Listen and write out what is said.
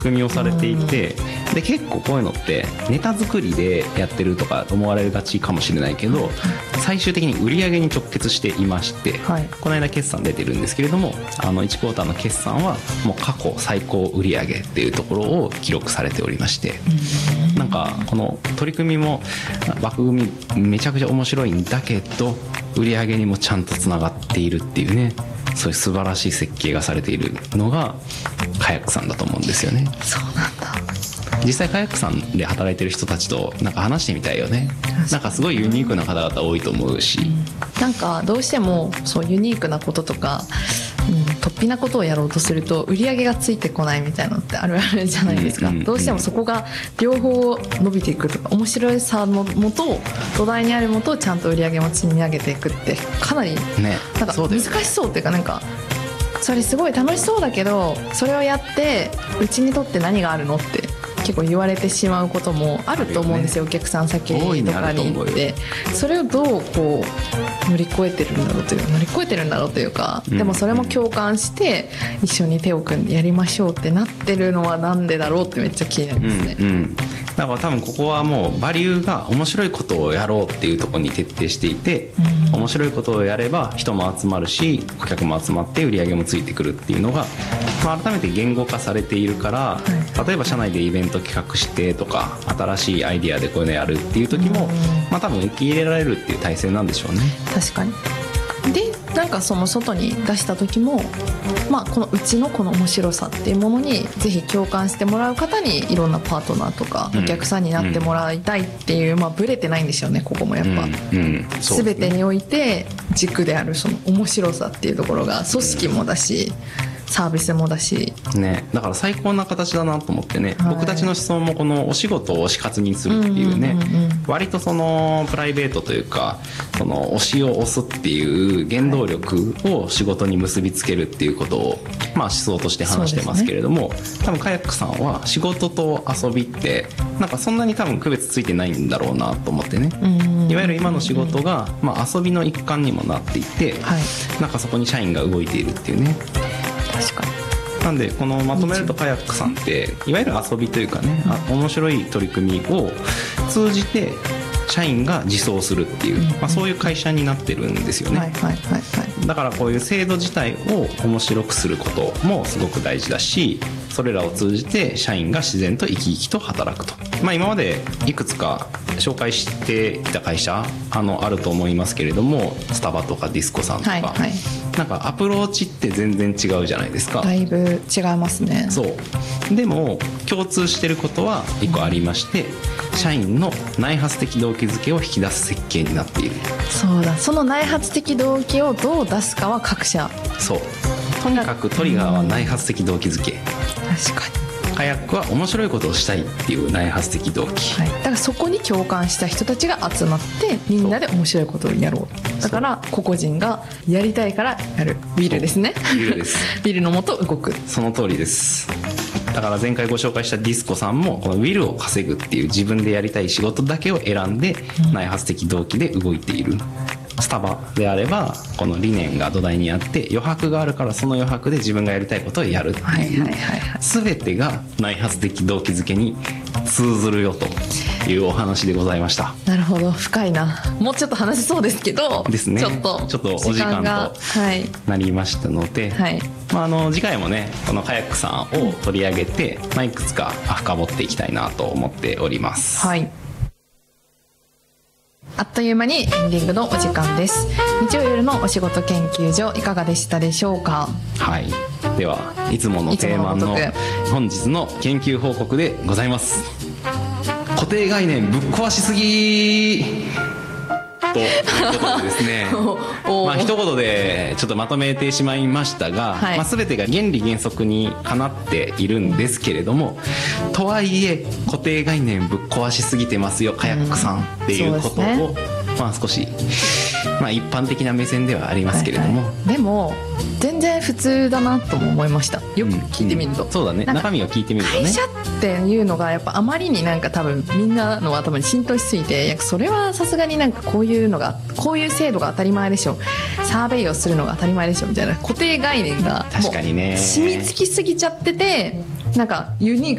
組みをされていて、で結構こういうのってネタ作りでやってるとか思われがちかもしれないけど、最終的に売り上げに直結していまして、この間決算出てるんですけれども、1クォーターの決算はもう過去最高売り上げっていうところを記録されておりまして、なんかこの取り組みも枠組みめちゃくちゃ面白いんだけど、売り上げにもちゃんとつながっているっていうね、そういう素晴らしい設計がされているのがカヤックさんだと思うんですよね。 そうなんだ。 実際カヤックさんで働いてる人たちとなんか話してみたいよね。なんかすごいユニークな方々多いと思うし、 なんかどうしてもそうユニークなこととか、突飛なことをやろうとすると売り上げがついてこないみたいなのってあるあるじゃないですか。どうしてもそこが両方伸びていくとか、面白さのもと土台にあるもとちゃんと売り上げも積み上げていくってかなりなんか難しそうっていうか、なんかそれすごい楽しそうだけど、それをやってうちにとって何があるのって結構言われてしまうこともあると思うんですよ、お客さん先とかに行って。それをどうこう乗り越えてるんだろうというか、でもそれも共感して一緒に手を組んでやりましょうってなってるのはなんでだろうってめっちゃ気になりますね。 だから多分ここはもうバリューが面白いことをやろうっていうところに徹底していて、面白いことをやれば人も集まるし顧客も集まって売り上げもついてくるっていうのが、改めて言語化されているから、例えば社内でイベント企画してとか新しいアイディアでこういうのやるっていう時も、多分受け入れられるっていう体制なんでしょうね。 確かに。でなんかその外に出した時も、このうちのこの面白さっていうものにぜひ共感してもらう方にいろんなパートナーとかお客さんになってもらいたいっていう、ブレてないんでしょうね、ここもやっぱ、全てにおいて軸であるその面白さっていうところが組織もだし、サービスもだし、 だから最高な形だなと思ってね、僕たちの思想もこのお仕事を推し活にするっていうね、割とそのプライベートというか、その推しを推すっていう原動力を仕事に結びつけるっていうことを、思想として話してますけれども、多分カヤックさんは仕事と遊びってなんかそんなに多分区別ついてないんだろうなと思ってね、いわゆる今の仕事が、遊びの一環にもなっていて、なんかそこに社員が動いているっていうね。 確かに。 なんでこのまとめるとカヤックさんっていわゆる遊びというかね、面白い取り組みを通じて社員が自走するっていう、そういう会社になってるんですよね。だからこういう制度自体を面白くすることもすごく大事だし、それらを通じて社員が自然と生き生きと働くと、今までいくつか紹介してきた会社あると思いますけれども、スタバとかディスコさんとか、なんかアプローチって全然違うじゃないですか。 だいぶ違いますね。 そうでも共通してることは一個ありまして、社員の内発的動機づけを引き出す設計になっている。 そうだ、その内発的動機をどう出すかは各社。 とにかくトリガーは内発的動機づけ。 確かに。 カヤックは面白いことをしたいっていう内発的動機、 だからそこに共感した人たちが集まってみんなで面白いことをやろう。だから個々人がやりたいからやる。ビルですね。 ビルです。 ビルのもと動く。 その通りです。だから前回ご紹介したディスコさんもこのウィルを稼ぐっていう自分でやりたい仕事だけを選んで内発的動機で動いている。スタバであればこの理念が土台にあって余白があるから、その余白で自分がやりたいことをやるっていう全てが内発的動機づけに通ずるよというお話でございました。 なるほど、深いな。もうちょっと話せそうですけどですね、ちょっとお時間となりましたので、次回もねこのカヤックさんを取り上げて、いくつか深掘っていきたいなと思っております。 あっという間にエンディングのお時間です。日曜夜のお仕事研究所いかがでしたでしょうか。 ではいつものテーマの本日の研究報告でございます。固定概念ぶっ壊しすぎということでですね一言でちょっとまとめてしまいましたが、全てが原理原則にかなっているんですけれども、とはいえ固定概念ぶっ壊しすぎてますよカヤックさんっていうことを、少し一般的な目線ではありますけれども、 でも全然普通だなとも思いました。よく聞いてみると、 そうだね、中身を聞いてみるとね、 会社っていうのがやっぱあまりになんか多分みんなの頭に浸透しすぎて、それはさすがになんかこういう制度が当たり前でしょ、サーベイをするのが当たり前でしょみたいな固定概念がもう染みつきすぎちゃってて、なんかユニー